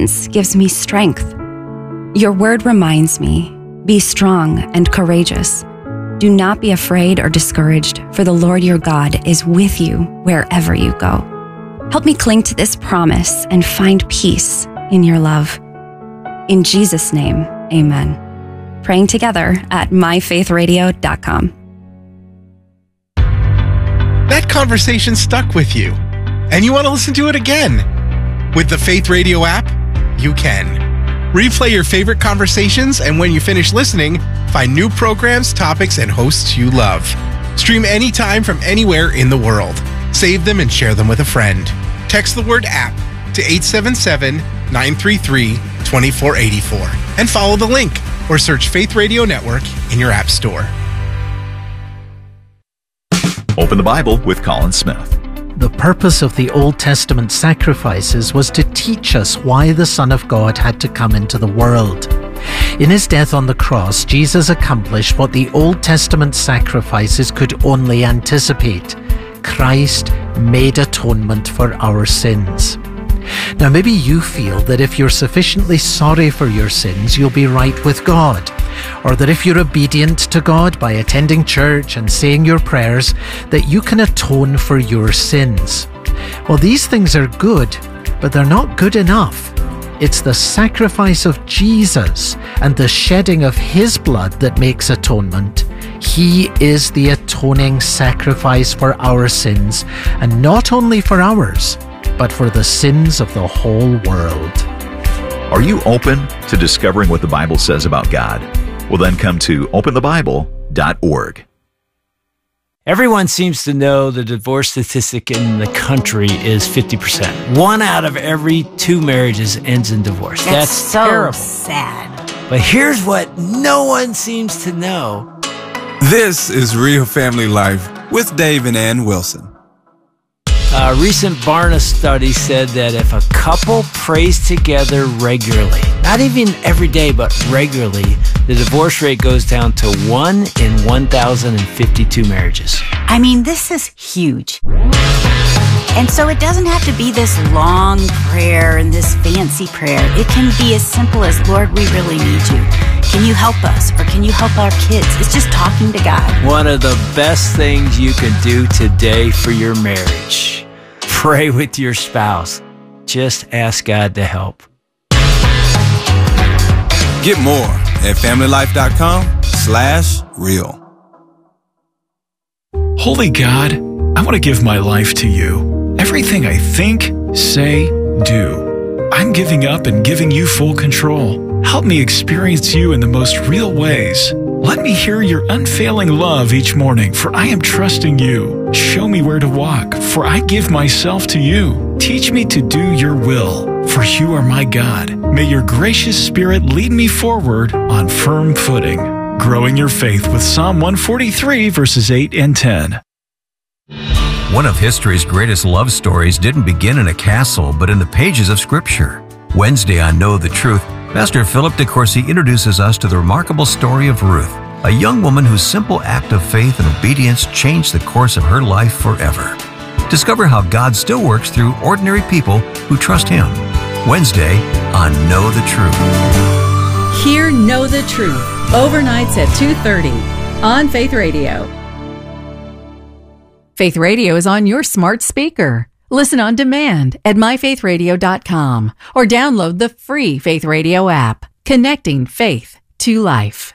presence gives me strength. Your word reminds me, be strong and courageous. Do not be afraid or discouraged, for the Lord your God is with you wherever you go. Help me cling to this promise and find peace in your love. In Jesus' name, amen. Praying together at myfaithradio.com. That conversation stuck with you, and you want to listen to it again. With the Faith Radio app, you can. Replay your favorite conversations, and when you finish listening, find new programs, topics, and hosts you love. Stream anytime from anywhere in the world. Save them and share them with a friend. Text the word app to 877-933-2484 and follow the link or search Faith Radio Network in your app store. Open the Bible with Colin Smith. The purpose of the Old Testament sacrifices was to teach us why the Son of God had to come into the world. In his death on the cross, Jesus accomplished what the Old Testament sacrifices could only anticipate. Christ made atonement for our sins. Now, maybe you feel that if you're sufficiently sorry for your sins, you'll be right with God. Or that if you're obedient to God by attending church and saying your prayers, that you can atone for your sins. Well, these things are good, but they're not good enough. It's the sacrifice of Jesus and the shedding of his blood that makes atonement. He is the atoning sacrifice for our sins, and not only for ours, but for the sins of the whole world. Are you open to discovering what the Bible says about God? Well, then come to openthebible.org. Everyone seems to know the divorce statistic in the country is 50%. 1 out of every 2 marriages ends in divorce. That's so terrible. Sad. But here's what no one seems to know. This is Real Family Life with Dave and Ann Wilson. A recent Barna study said that if a couple prays together regularly, not even every day, but regularly, the divorce rate goes down to 1 in 1,052 marriages. I mean, this is huge. And so it doesn't have to be this long prayer and this fancy prayer. It can be as simple as, Lord, we really need you. Can you help us? Or can you help our kids? It's just talking to God. One of the best things you can do today for your marriage. Pray with your spouse. Just ask God to help. Get more at familylife.com/real. Holy God, I want to give my life to you. Everything I think, say, do. I'm giving up and giving you full control. Help me experience you in the most real ways. Let me hear your unfailing love each morning, for I am trusting you. Show me where to walk, for I give myself to you. Teach me to do your will, for you are my God. May your gracious Spirit lead me forward on firm footing. Growing your faith with Psalm 143, verses 8 and 10. One of history's greatest love stories didn't begin in a castle, but in the pages of Scripture. Wednesday on Know the Truth, Pastor Philip DeCourcy introduces us to the remarkable story of Ruth, a young woman whose simple act of faith and obedience changed the course of her life forever. Discover how God still works through ordinary people who trust Him. Wednesday on Know the Truth. Hear Know the Truth, overnights at 2:30 on Faith Radio. Faith Radio is on your smart speaker. Listen on demand at myfaithradio.com or download the free Faith Radio app, connecting faith to life.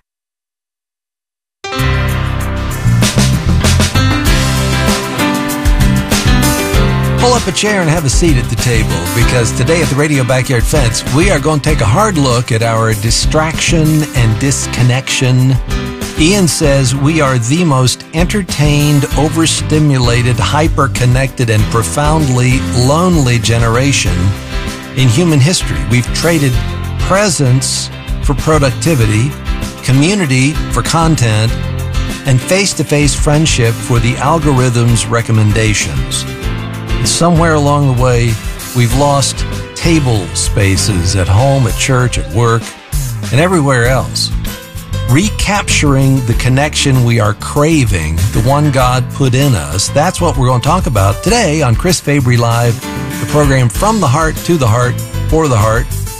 Pull up a chair and have a seat at the table, because today at the Radio Backyard Fence, we are going to take a hard look at our distraction and disconnection. Ian says we are the most entertained, overstimulated, hyper-connected, and profoundly lonely generation in human history. We've traded presence for productivity, community for content, and face-to-face friendship for the algorithm's recommendations. And somewhere along the way, we've lost table spaces at home, at church, at work, and everywhere else. Recapturing the connection we are craving, the one God put in us, that's what we're going to talk about today on Chris Fabry Live, the program from the heart to the heart, for the heart.